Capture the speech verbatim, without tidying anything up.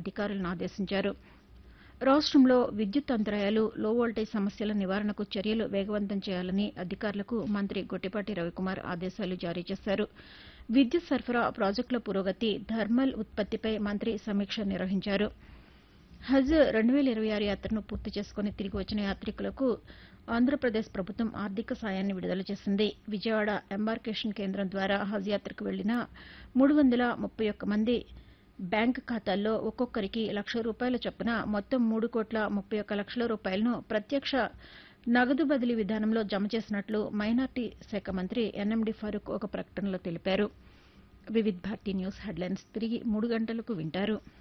అధికారులను ఆదేశించారు. రాష్టంలో విద్యుత్ అంతరాయాలు, లో వోల్టేజ్ సమస్యల నివారణకు చర్యలు వేగవంతం చేయాలని అధికారులకు మంత్రి గొట్టిపాటి రవికుమార్ ఆదేశాలు జారీ చేశారు. విద్యుత్ సరఫరా ప్రాజెక్టుల పురోగతి, థర్మల్ ఉత్పత్తిపై మంత్రి సమీక్ష నిర్వహించారు. హజ్ రెండు వేల ఇరవై ఆరు యాత్రను పూర్తి చేసుకుని తిరిగి వచ్చిన యాత్రికులకు ఆంధ్రప్రదేశ్ ప్రభుత్వం ఆర్థిక సాయాన్ని విడుదల చేసింది. విజయవాడ ఎంబార్కేషన్ కేంద్రం ద్వారా హజ్ యాత్రకు వెళ్లిన మూడు వందల ముప్పై ఒక్క మంది బ్యాంకు ఖాతాల్లో ఒక్కొక్కరికి లక్ష రూపాయల చొప్పున మొత్తం మూడు కోట్ల ముప్పై ఒక్క లక్షల రూపాయలను ప్రత్యక్ష నగదు బదిలీ విధానంలో జమ చేసినట్లు మైనార్టీ శాఖ మంత్రి ఎన్ఎండి ఫరూక్ ఒక ప్రకటనలో తెలిపారు. వివిధ్ భారతి న్యూస్ హెడ్లైన్స్ తిరిగి మూడు గంటలకు వింటారు.